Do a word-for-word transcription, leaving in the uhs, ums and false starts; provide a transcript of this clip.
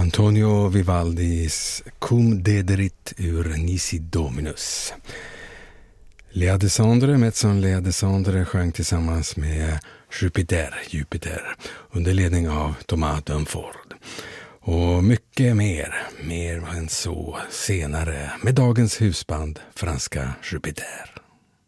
Antonio Vivaldis Cum dederit ur Nisi Dominus. Lea Desandre, Metson Lea Desandre sjöng tillsammans med Jupiter, Jupiter under ledning av Thomas Dunford. Och mycket mer, mer än så senare med dagens husband franska Jupiter.